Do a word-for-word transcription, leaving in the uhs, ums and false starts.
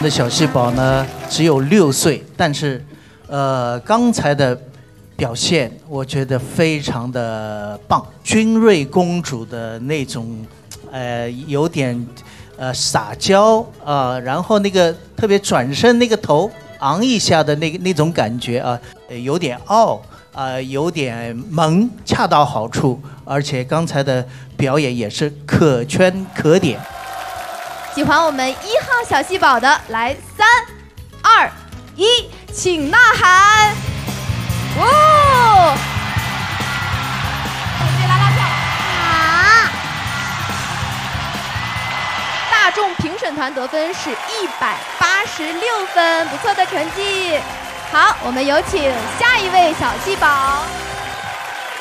的小细宝呢只有六岁，但是，呃，刚才的表现我觉得非常的棒。君瑞公主的那种，呃，有点呃撒娇啊、呃，然后那个特别转身那个头昂一下的那个那种感觉啊，呃，有点傲啊、呃，有点萌，恰到好处。而且刚才的表演也是可圈可点。 喜欢我们一号小细宝的，来三、二、一，请呐喊！哇！我去拉拉票。好。大众评审团得分是一百八十六分，不错的成绩。好，我们有请下一位小细宝。